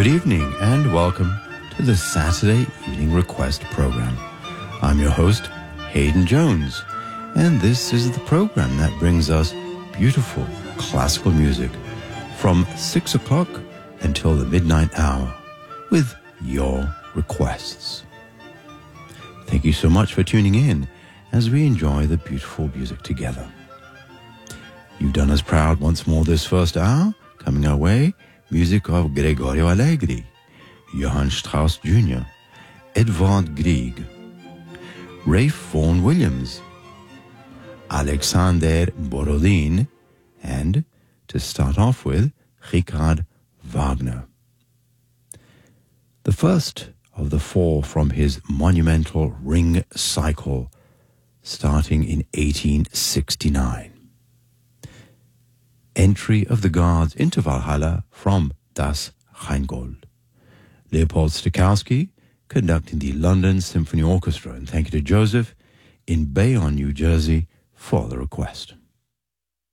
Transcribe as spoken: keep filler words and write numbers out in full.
Good evening and welcome to the Saturday Evening Request program. I'm your host, Hayden Jones, and this is the program that brings us beautiful classical music from six o'clock until the midnight hour with your requests. Thank you so much for tuning in as we enjoy the beautiful music together. You've done us proud once more this first hour. Coming our way, music of Gregorio Allegri, Johann Strauss Junior, Edvard Grieg, Ralph Vaughan Williams, Alexander Borodin, and, to start off with, Richard Wagner. The first of the four from his monumental Ring Cycle, starting in eighteen sixty-nine. Entry of the Guards into Valhalla from Das Rheingold. Leopold Stokowski conducting the London Symphony Orchestra. And thank you to Joseph in Bayonne, New Jersey for the request.